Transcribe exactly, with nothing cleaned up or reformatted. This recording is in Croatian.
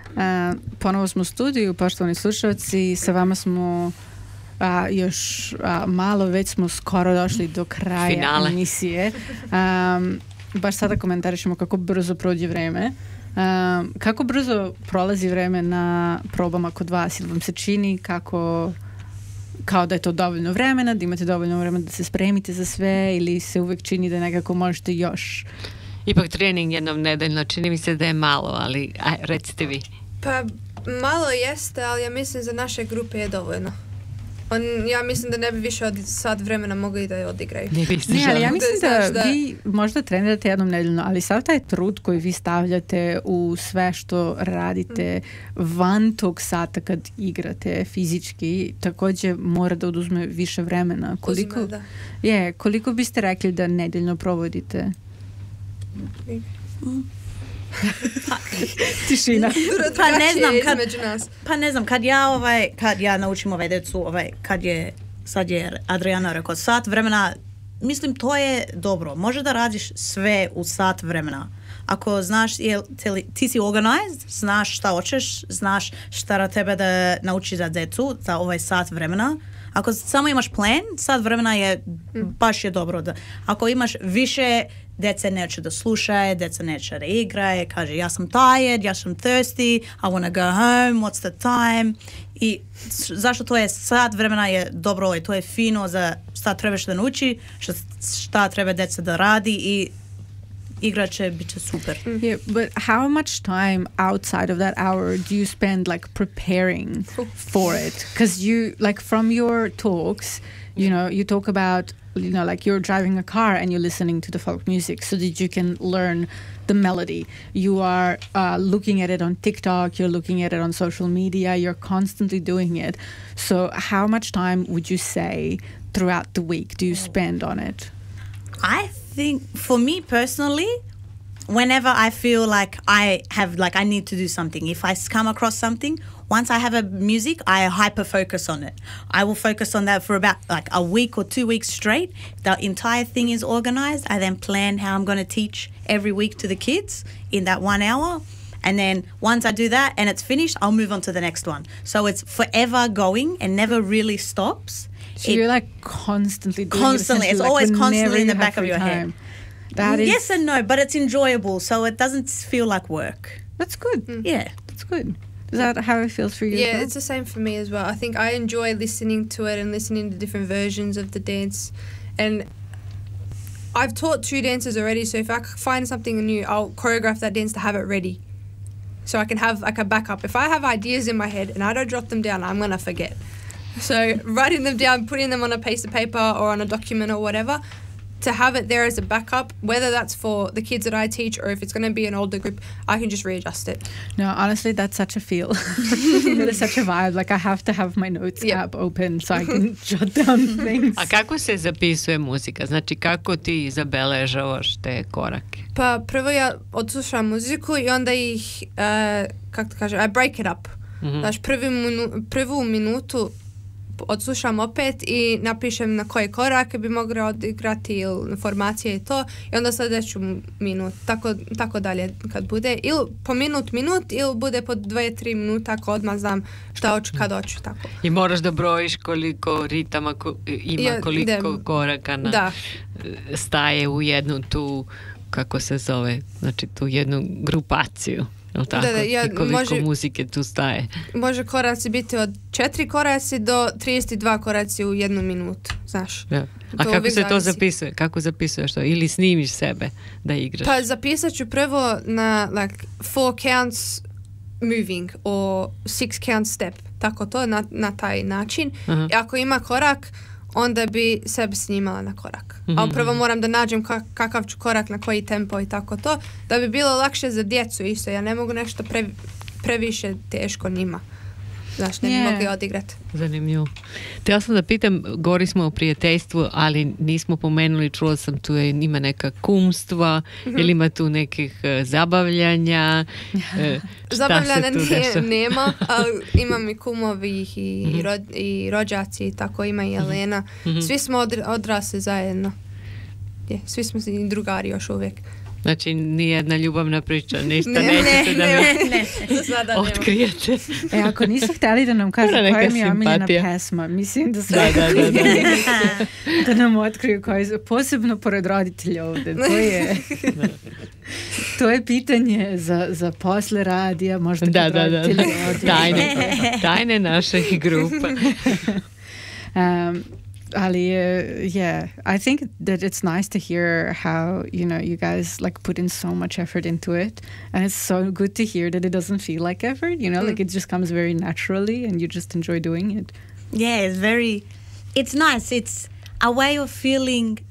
Uh, ponovo smo u studiju, poštovani slušalci, sa vama smo a, još a, malo, već smo skoro došli do kraja Finale. emisije. Um, baš sada komentarišemo kako brzo prođe vreme. Um, kako brzo prolazi vreme na probama kod vas? Ili vam se čini kako kao da je to dovoljno vremena, da imate dovoljno vremena da se spremite za sve, ili se uvek čini da nekako možete još? Ipak trening jednom nedeljno, čini mi se da je malo, ali aj, recite vi. Pa malo jeste, ali ja mislim za naše grupe je dovoljno. On, ja mislim da ne bi više od sat vremena mogli da je odigraju. Ne, ne, ali ja mislim da, da, da vi možda trenirate jednom nedeljno, ali sav taj trud koji vi stavljate u sve što radite mm. van tog sata kad igrate fizički, također mora da oduzme više vremena. Koliko, Uzme, da. Je, koliko biste rekli da nedeljno provodite? Mm. Pa, tišina. Pa ne znam kad, nas. pa ne znam kad ja ovaj kad ja naučim ovaj decu ovaj kad je sad je Adriana rekao sat vremena, mislim to je dobro. Može da radiš sve u sat vremena. Ako znaš je ti si organized, znaš šta hoćeš, znaš šta na tebe da nauči za decu za ovaj sat vremena. Ako samo imaš plan, sat vremena je baš je dobro. Da, ako imaš više, dece neće da slušaje, deca neće da igraje, kaže ja sam tired, ja sam thirsty, I wanna go home, what's the time? I zašto to je sat vremena je dobro i to je fino za šta trebaš da nauči, šta, šta treba deca da radi i igrače bit će super. Yeah, but how much time outside of that hour do you spend like preparing for it? Because you, like from your talks, you know, you talk about, you know, like you're driving a car and you're listening to the folk music so that you can learn the melody. You are uh, looking at it on TikTok, you're looking at it on social media, you're constantly doing it. So how much time would you say throughout the week do you spend on it? I think for me personally, whenever I feel like I have like I need to do something, if I come across something, once I have a music, I hyper focus on it. I will focus on that for about like a week or two weeks straight. The entire thing is organized. I then plan how I'm going to teach every week to the kids in that one hour. And then once I do that and it's finished, I'll move on to the next one. So it's forever going and never really stops. So it, you're like constantly doing constantly. it. It's Like always constantly whenever in the you back have of your free head. time. That is, yes and no, but it's enjoyable, so it doesn't feel like work. That's good. Mm. Yeah. That's good. Is that how it feels for you? Yeah, as well? it's the same for me as well. I think I enjoy listening to it and listening to different versions of the dance. And I've taught two dances already, so if I find something new, I'll choreograph that dance to have it ready. So I can have like a backup. If I have ideas in my head and I don't jot them down, I'm going to forget. So writing them down, putting them on a piece of paper or on a document or whatever, to have it there as a backup, whether that's for the kids that I teach or if it's going to be an older group, I can just readjust it. No, honestly, that's such a feel. That is such a vibe. Like I have to have my notes Yep. app open so I can jot down things. A kako se zapisuje muzika? Znači kako ti zabeležavaš te korake? Pa prvo ja odslušam muziku i onda ih, uh, kako to kaže, I break it up. Mhm. Znaš, prvi minu, prvu minutu odslušam opet i napišem na koje korake bi mogla odigrati ili formacije i to i onda sljedeću minut, tako, tako dalje kad bude, ili po minut minut ili bude po dve, tri minuta ako odmah znam šta hoću kad hoću, tako. I moraš da brojiš koliko ritama ko, ima, Ja, koliko da. koraka na, Da. staje u jednu tu, kako se zove, znači tu jednu grupaciju. Jel tako? Da, da, ja- I koliko može- muzike tu staje. Može koraci biti od četiri koraci do trideset dva koraci u jednu minutu, znaš. Ja. A To kako uvijek se to zavisi. zapisuje? Kako zapisuješ to? Ili snimiš sebe da igraš? Pa zapisat ću prvo na like four counts moving or six count step, tako to na, na taj način. Aha. I ako ima korak, onda bi sebe snimala na korak. Mhm. A prvo moram da nađem ka- kakav ću korak, na koji tempo i tako to, da bi bilo lakše za djecu isto. Ja ne mogu nešto pre, previše teško njima. Znaš, ne bi Je. mogli odigrati. Zanimljivo. Htjela sam da pitam, govorili smo o prijateljstvu, ali nismo pomenuli, čula sam tu je, ima neka kumstva, ili ima tu nekih uh, zabavljanja. Uh, šta Zabavljanja se tu nije, dešava? nema, ali imam i kumovi i, i, ro, i rođaci i tako, ima i Jelena. Mhm. Svi smo odr- odrasli zajedno. Je, svi smo i drugari još uvijek. Znači, nijedna ljubavna priča, ništa Ne, nećete da ne, mi ne. Za sada nema. otkrijete. E, ako nisu htjeli da nam kažu Mora neka koja mi je omiljena simpatija. pesma, mislim da Da, svakako da, da, da. da nam otkriju koji su, posebno pored roditelja ovdje. To je, to je pitanje za, za posle radija, možda Da, kad da, da, roditelji da. odu. Tajne, tajne naših grupa. Um, Ali, uh, yeah, I think that it's nice to hear how, you know, you guys like put in so much effort into it. And it's so good to hear that it doesn't feel like effort, you know, Mm. like it just comes very naturally and you just enjoy doing it. Yeah, it's very, it's nice. It's a way of feeling